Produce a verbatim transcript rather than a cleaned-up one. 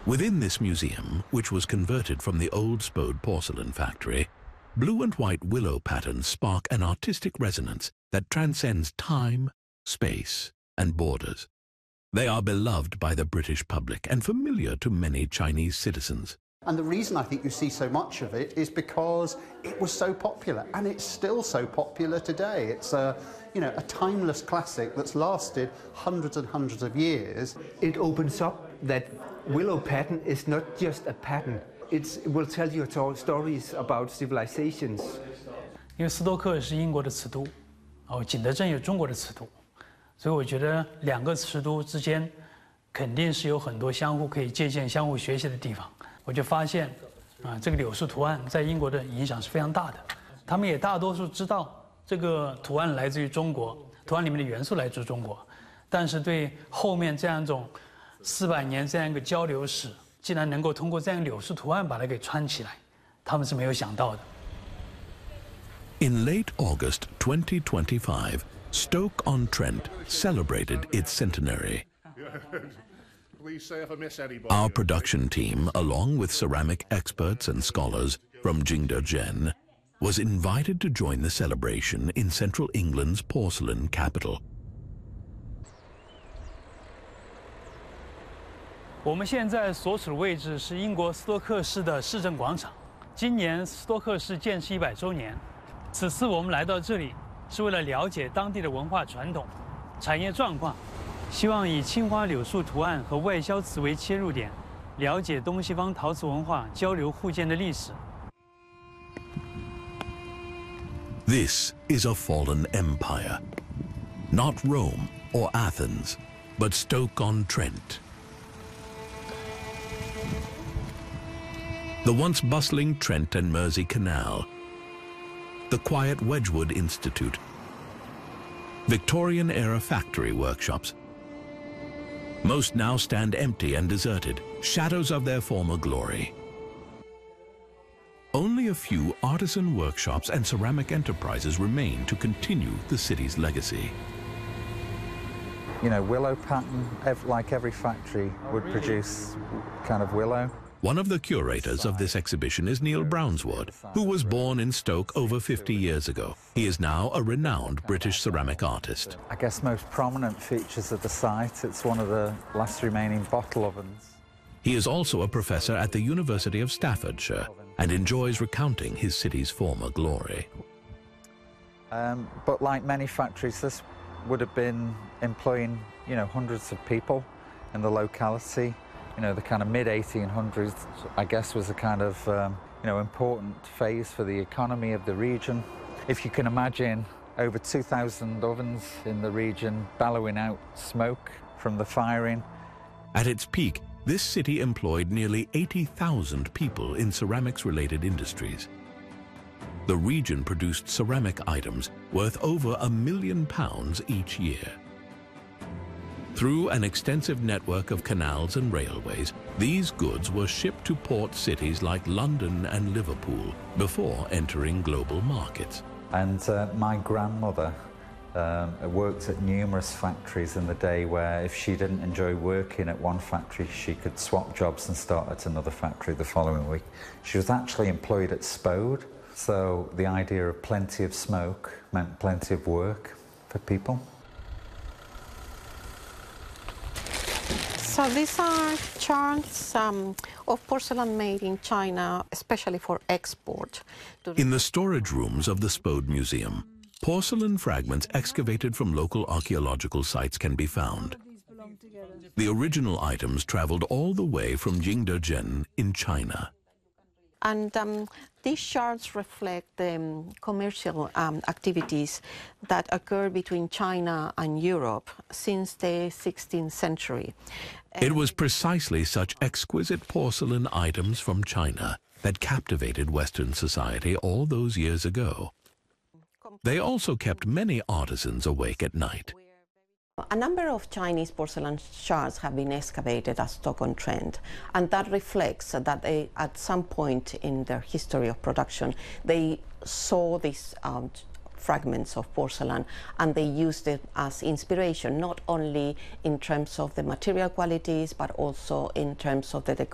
Within this museum, which was converted from the old Spode porcelain factory, blue and white willow patterns spark an artistic resonance that transcends time, space, and borders. They are beloved by the British public and familiar to many Chinese citizens. And the reason I think you see so much of it is because it was so popular, and it's still so popular today. It's a, you know, a timeless classic that's lasted hundreds and hundreds of years. It opens up that willow pattern is not just a pattern. It's, it will tell you stories about civilizations. 因为斯托克是英国的瓷都，哦，景德镇有中国的瓷都，所以我觉得两个瓷都之间肯定是有很多相互可以借鉴、相互学习的地方。我就发现，啊，这个柳树图案在英国的影响是非常大的。他们也大多数知道这个图案来自于中国，图案里面的元素来自于中国，但是对后面这样一种四百年这样一个交流史，竟然能够通过这样柳树图案把它给穿起来，他们是没有想到的。 In late August twenty twenty-five, Stoke-on-Trent celebrated its centenary. Our production team, along with ceramic experts and scholars from Jingdezhen, was invited to join the celebration in central England's porcelain capital. 我们现在所处的位置是英国斯托克市的市政广场。今年斯托克市建市一百周年，此次我们来到这里是为了了解当地的文化传统、产业状况。 希望以青花柳树图案和外销瓷为切入点，了解东西方陶瓷文化交流互鉴的历史。 This is a fallen empire, not Rome or Athens, but Stoke-on-Trent. The once bustling Trent and Mersey Canal, the quiet Wedgwood Institute, Victorian-era factory workshops. Most now stand empty and deserted, shadows of their former glory. Only a few artisan workshops and ceramic enterprises remain to continue the city's legacy. You know, willow pattern, like every factory would produce kind of willow. One of the curators of this exhibition is Neil Brownswood, who was born in Stoke over fifty years ago. He is now a renowned British ceramic artist. I guess most prominent features of the site, it's one of the last remaining bottle ovens. He is also a professor at the University of Staffordshire and enjoys recounting his city's former glory. Um, but like many factories, this would have been employing, you know, hundreds of people in the locality. You know, the kind of mid eighteen hundreds, I guess, was a kind of, um, you know, important phase for the economy of the region. If you can imagine over two thousand ovens in the region bellowing out smoke from the firing. At its peak, this city employed nearly eighty thousand people in ceramics-related industries. The region produced ceramic items worth over a million pounds each year. Through an extensive network of canals and railways, these goods were shipped to port cities like London and Liverpool before entering global markets. And uh, my grandmother um, worked at numerous factories in the day where if she didn't enjoy working at one factory, she could swap jobs and start at another factory the following week. She was actually employed at Spode, so the idea of plenty of smoke meant plenty of work for people. So these are charts um, of porcelain made in China, especially for export. In the storage rooms of the Spode Museum, porcelain fragments excavated from local archaeological sites can be found. The original items traveled all the way from Jingdezhen in China. And um, these charts reflect the um, commercial um, activities that occurred between China and Europe since the sixteenth century. It was precisely such exquisite porcelain items from China that captivated Western society all those years ago. They also kept many artisans awake at night. A number of Chinese porcelain shards have been excavated at Stoke-on-Trent, and that reflects that they, at some point in their history of production, they saw these um, fragments of porcelain and they used it as inspiration, not only in terms of the material qualities, but also in terms of the decoration.